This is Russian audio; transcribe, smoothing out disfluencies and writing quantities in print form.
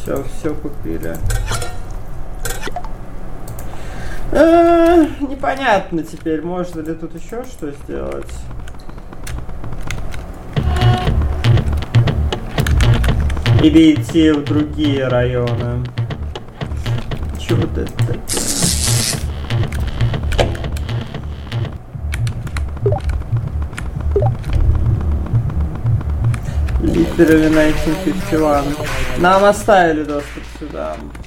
Все купили. Непонятно теперь, можно ли тут еще что сделать. Или идти в другие районы. Чего вот это такое? Literally 1951. Нам оставили доступ сюда.